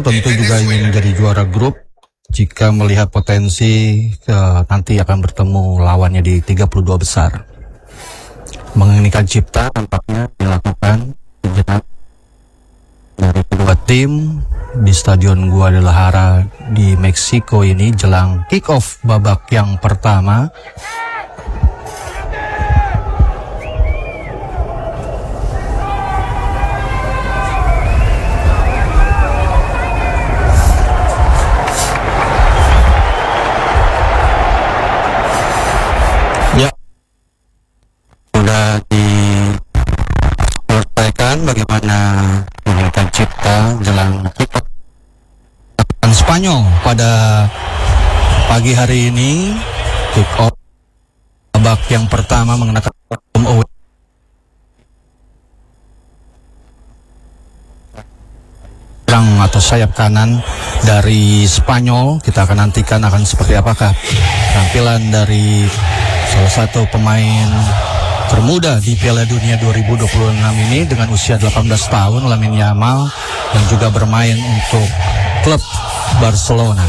tentu juga ingin menjadi juara grup jika melihat potensi nanti akan bertemu lawannya di 32 besar. Mengeningkan cipta tampaknya dilakukan sejenak dari kedua tim di Stadion Guadalajara di Meksiko ini jelang kick off babak yang pertama. Ya, sudah diselesaikan bagaimana mengeningkan cipta jelang kick off Spanyol pada pagi hari ini. Kick off babak yang pertama mengenakan atau sayap kanan dari Spanyol. Kita akan nantikan akan seperti apakah tampilan dari salah satu pemain termuda di Piala Dunia 2026 ini dengan usia 18 tahun, Lamine Yamal, yang juga bermain untuk klub Barcelona.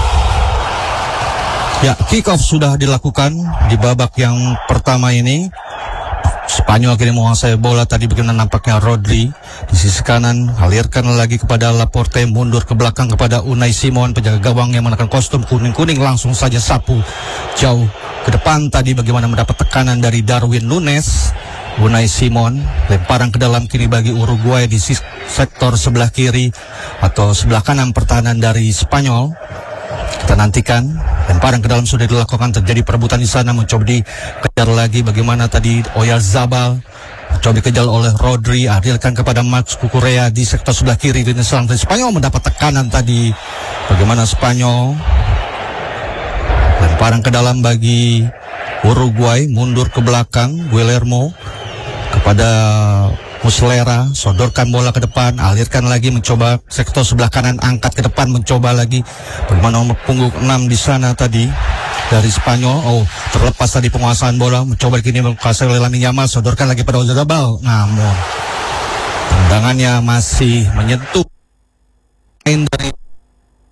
Ya, kick off sudah dilakukan di babak yang pertama ini. Spanyol kini menguasai bola. Tadi bagaimana nampaknya Rodri di sisi kanan, alirkan lagi kepada Laporte, mundur ke belakang kepada Unai Simon, penjaga gawang yang mengenakan kostum kuning-kuning, langsung saja sapu jauh ke depan. Tadi bagaimana mendapat tekanan dari Darwin Nunes. Unai Simon, lemparan ke dalam kini bagi Uruguay di sektor sebelah kiri atau sebelah kanan pertahanan dari Spanyol. Kita nantikan, lemparan ke dalam sudah dilakukan, terjadi perebutan di sana, mencoba dikejar lagi bagaimana tadi Oyarzabal, coba dikejar oleh Rodri, adilkan kepada Max Cucurella di sektor sebelah kiri. Di serang dari Spanyol mendapat tekanan tadi, bagaimana Spanyol, lemparan ke dalam bagi Uruguay, mundur ke belakang, Guillermo kepada Muslera, sodorkan bola ke depan, alirkan lagi, mencoba sektor sebelah kanan, angkat ke depan, mencoba lagi bagaimana nomor punggung 6 di sana tadi dari Spanyol. Oh, terlepas tadi penguasaan bola, mencoba kini menguasai oleh Lamine Yamal, sodorkan lagi pada Oyarzabal, namun tendangannya masih menyentuh main dari